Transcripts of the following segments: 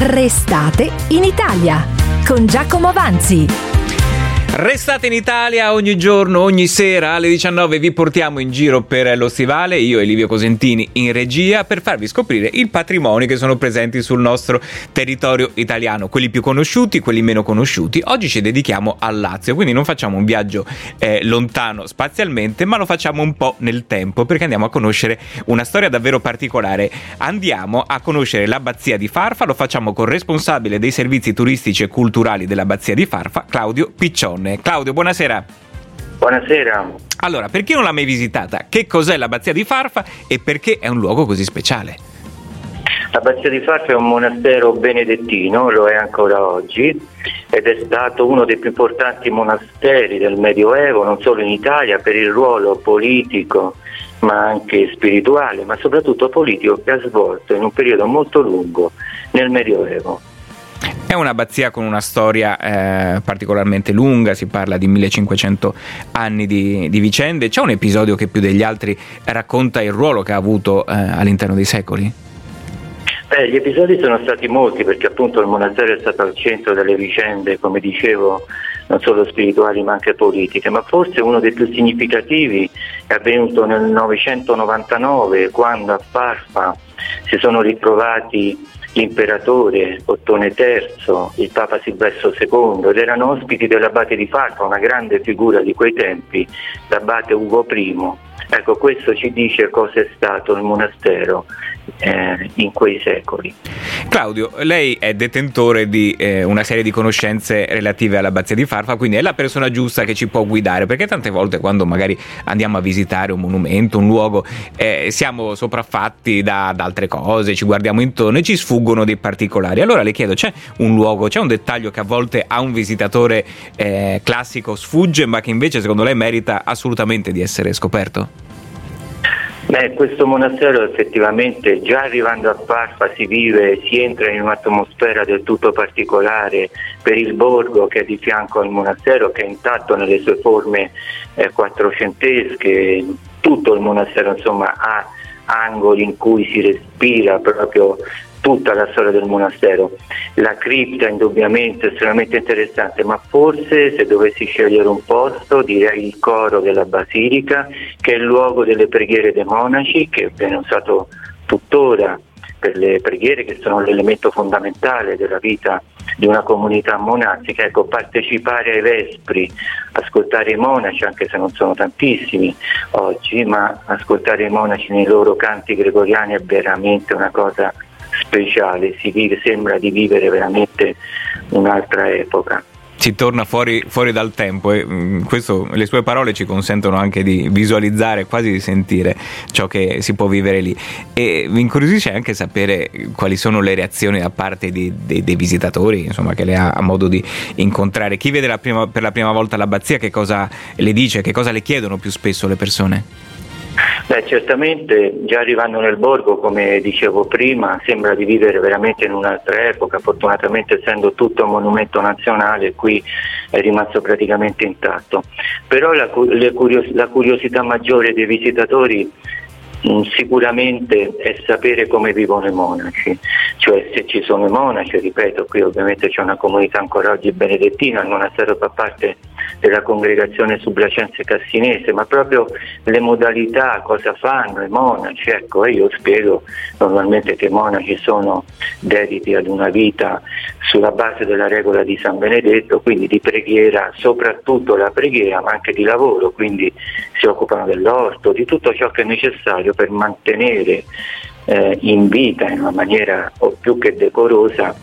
Restate in Italia con Giacomo Avanzi. Restate in Italia ogni giorno, ogni sera alle 19 vi portiamo in giro per lo stivale, io e Livio Cosentini in regia, per farvi scoprire i patrimoni che sono presenti sul nostro territorio italiano, quelli più conosciuti, quelli meno conosciuti. Oggi ci dedichiamo al Lazio, quindi non facciamo un viaggio lontano spazialmente, ma lo facciamo un po' nel tempo, perché andiamo a conoscere una storia davvero particolare. Andiamo a conoscere l'abbazia di Farfa, lo facciamo col responsabile dei servizi turistici e culturali dell'abbazia di Farfa, Claudio Piccione. Claudio, buonasera. Buonasera. Allora, per chi non l'ha mai visitata, che cos'è l'abbazia di Farfa e perché è un luogo così speciale? L'abbazia di Farfa è un monastero benedettino, lo è ancora oggi, ed è stato uno dei più importanti monasteri del Medioevo, non solo in Italia, per il ruolo politico, ma anche spirituale, ma soprattutto politico, che ha svolto in un periodo molto lungo nel Medioevo. È un'abbazia con una storia particolarmente lunga, si parla di 1500 anni di vicende. C'è un episodio che più degli altri racconta il ruolo che ha avuto all'interno dei secoli? Gli episodi sono stati molti, perché appunto il monastero è stato al centro delle vicende, come dicevo, non solo spirituali ma anche politiche, ma forse uno dei più significativi è avvenuto nel 999, quando a Farfa si sono ritrovati l'imperatore Ottone III, il Papa Silvestro II, ed erano ospiti dell'abate di Farfa, una grande figura di quei tempi, l'abate Ugo I. Ecco, questo ci dice cosa è stato il monastero in quei secoli. Claudio, lei è detentore di una serie di conoscenze relative all'abbazia di Farfa, quindi è la persona giusta che ci può guidare, perché tante volte quando magari andiamo a visitare un monumento, un luogo, siamo sopraffatti da altre cose, ci guardiamo intorno e ci sfuggono dei particolari. Allora le chiedo, c'è un luogo, c'è un dettaglio che a volte a un visitatore classico sfugge, ma che invece secondo lei merita assolutamente di essere scoperto? Questo monastero effettivamente, già arrivando a Farfa si entra in un'atmosfera del tutto particolare per il borgo che è di fianco al monastero, che è intatto nelle sue forme quattrocentesche. Tutto il monastero insomma ha angoli in cui si respira proprio tutta la storia del monastero. La cripta indubbiamente è estremamente interessante, ma forse se dovessi scegliere un posto direi il coro della basilica, che è il luogo delle preghiere dei monaci, che viene usato tuttora per le preghiere, che sono l'elemento fondamentale della vita di una comunità monastica. Ecco, partecipare ai vespri, ascoltare i monaci, anche se non sono tantissimi oggi, ma ascoltare i monaci nei loro canti gregoriani è veramente una cosa speciale, sembra di vivere veramente un'altra epoca. Si torna fuori dal tempo e questo, le sue parole ci consentono anche di visualizzare, quasi di sentire ciò che si può vivere lì. E mi incuriosisce anche sapere quali sono le reazioni da parte dei visitatori, insomma, che lei ha modo di incontrare. Chi vede per la prima volta l'abbazia, che cosa le dice, che cosa le chiedono più spesso le persone? Certamente già arrivando nel borgo, come dicevo prima, sembra di vivere veramente in un'altra epoca. Fortunatamente, essendo tutto un monumento nazionale, qui è rimasto praticamente intatto. Però la curiosità maggiore dei visitatori sicuramente è sapere come vivono i monaci, cioè se ci sono i monaci. Ripeto, qui ovviamente c'è una comunità ancora oggi benedettina, il monastero fa parte della congregazione Sublacense Cassinese, ma proprio le modalità, cosa fanno i monaci. Ecco, io spiego normalmente che i monaci sono dediti ad una vita sulla base della regola di San Benedetto, quindi di preghiera, soprattutto la preghiera, ma anche di lavoro, quindi si occupano dell'orto, di tutto ciò che è necessario per mantenere in vita in una maniera più che decorosa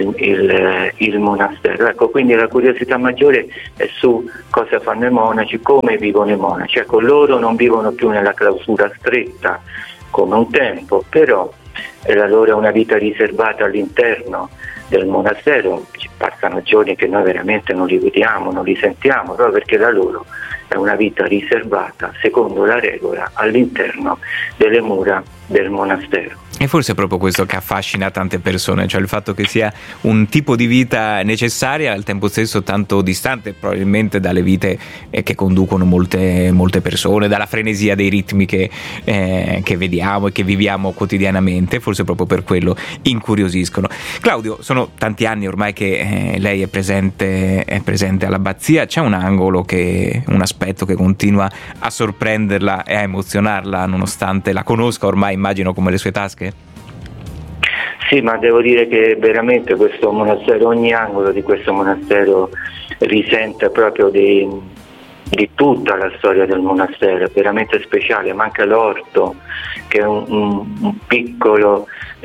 il monastero. Ecco, quindi la curiosità maggiore è su cosa fanno i monaci, come vivono i monaci. Ecco, loro non vivono più nella clausura stretta come un tempo, però la loro è una vita riservata all'interno del monastero. Ci passano giorni che noi veramente non li vediamo, non li sentiamo, proprio perché la loro è una vita riservata, secondo la regola, all'interno delle mura del monastero. E forse è proprio questo che affascina tante persone, cioè il fatto che sia un tipo di vita necessaria e al tempo stesso tanto distante probabilmente dalle vite che conducono molte persone, dalla frenesia dei ritmi che vediamo e che viviamo quotidianamente. Forse proprio per quello incuriosiscono. Claudio, sono tanti anni ormai che lei è presente all'abbazia. C'è un aspetto che continua a sorprenderla e a emozionarla, nonostante la conosca ormai, immagino, come le sue tasche? Sì, ma devo dire che veramente questo monastero, ogni angolo di questo monastero risente proprio di tutta la storia del monastero, è veramente speciale. Manca l'orto, che è un piccolo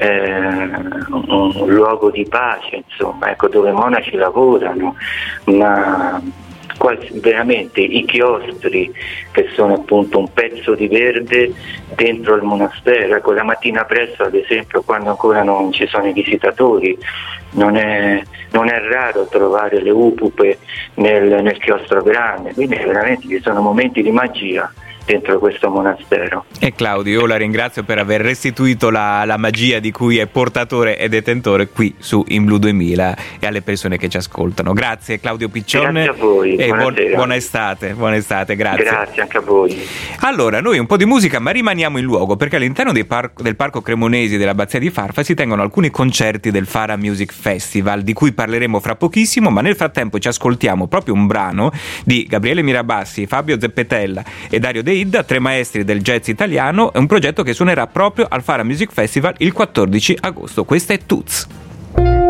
un luogo di pace, insomma, ecco, dove i monaci lavorano, ma veramente i chiostri, che sono appunto un pezzo di verde dentro il monastero. Ecco, la mattina presto, ad esempio, quando ancora non ci sono i visitatori, non è raro trovare le upupe nel chiostro grande, quindi veramente ci sono momenti di magia dentro questo monastero. E Claudio, io la ringrazio per aver restituito la magia di cui è portatore e detentore qui su In Blu 2000 e alle persone che ci ascoltano. Grazie Claudio Piccione. Grazie a voi, e buona estate, grazie. Grazie anche a voi. Allora, noi un po' di musica, ma rimaniamo in luogo, perché all'interno del Parco Cremonesi e dell'Abbazia di Farfa si tengono alcuni concerti del Fara Music Festival, di cui parleremo fra pochissimo, ma nel frattempo ci ascoltiamo proprio un brano di Gabriele Mirabassi, Fabio Zeppetella e Dario De Idda, tre maestri del jazz italiano. È un progetto che suonerà proprio al Fara Music Festival il 14 agosto. Questa è Toots.